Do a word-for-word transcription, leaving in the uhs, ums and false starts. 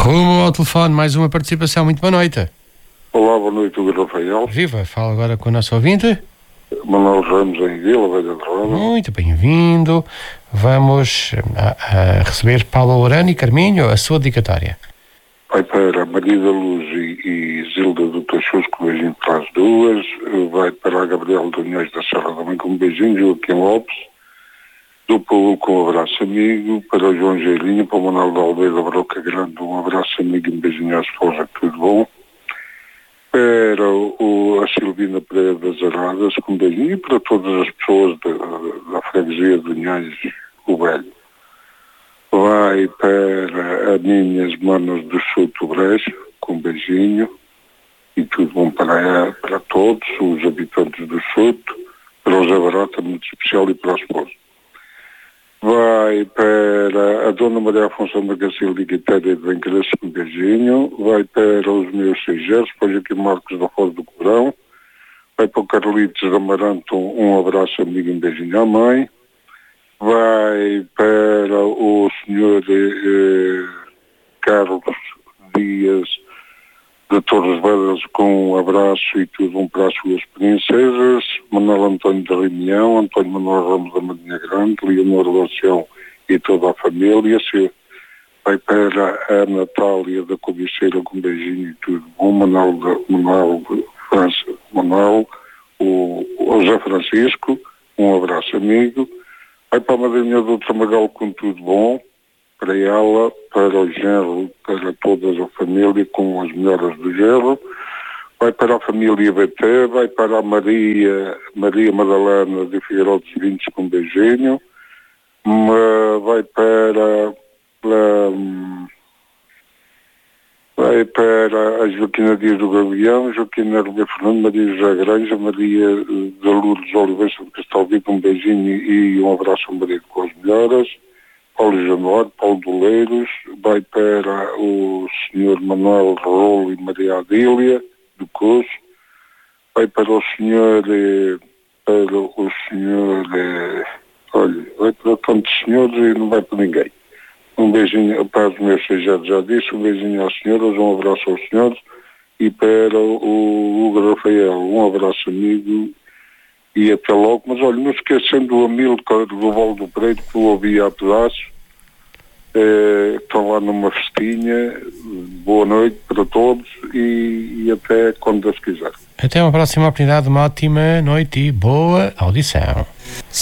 Rumo ao telefone, mais uma participação. Muito boa noite. Olá, boa noite, Hugo Rafael. Viva, fala agora com o nosso ouvinte. Manuel Ramos em Vila, Velha de Roda. Muito bem-vindo. Vamos a, a receber Paula Orano e Carminho, a sua dedicatória. Vai para Maria da Luz e, e Zilda do Tachusco, um beijinho para as duas. Vai para a Gabriela de Unhões da Serra também com um beijinho. Joaquim Lopes. Do Paulo com um abraço amigo. Para o João Geirinho, para o Manuel da Aldeia da Broca Grande, um abraço amigo e um beijinho à esposa, tudo bom. Para o, a Silvina Pereira das Aradas, com um beijinho, e para todas as pessoas da, da freguesia de Unhões, o Velho. Vai para as minhas manas do Souto Brejo, com um beijinho, e tudo bom para, para todos os habitantes do Souto, para o Zé Barata, muito especial, e para a esposa. Vai para a Dona Maria Afonso da Garcia de Guitéria de Benquerense, com um beijinho. Vai para os meus seis para o Joaquim Marcos da Foz do Cobrão. Vai para o Carlitos de Amaranto, um abraço amigo e um beijinho à mãe. Vai para o senhor eh, Carlos Dias de Torres Vedras, com um abraço e tudo um para as suas princesas. Manuel António da Reunião, António Manuel Ramos da Madinha Grande, Leonor Loção e toda a família. Se vai para a Natália da Cobiceira, com um beijinho e tudo bom. Manuel, Manuel, França, Manuel o, o José Francisco, um abraço amigo. Vai para a madrinha do Tramagal, com tudo bom, para ela, para o genro, para toda a família, com as melhoras do genro. Vai para a família B T, vai para a Maria, Maria Madalena de Figueiredo dos Vintes, com um beijinho. Vai para, para, vai para a Joaquina Dias do Gavião, Joaquina Hervé Fernando, Maria José Granja, Maria da Lourdes Oliveira de Castalvi, com um beijinho e um abraço a Maria com as melhoras. Paulo Januário, Paulo Doleiros. Vai para o senhor Manuel Rolo e Maria Adília do Coço. Vai para o senhor para o senhor olha, vai para tantos senhores e não vai para ninguém. Um beijinho para os meus sejados, já disse, um beijinho às senhoras, um abraço aos senhores, e para o Hugo Rafael, um abraço amigo e até logo. Mas olha, não esquecendo o Amílcar do Val do Preto, que eu ouvi há pedaços, eh, estão lá numa festinha. Boa noite para todos e, e até quando Deus quiser. Até uma próxima oportunidade, uma ótima noite e boa audição.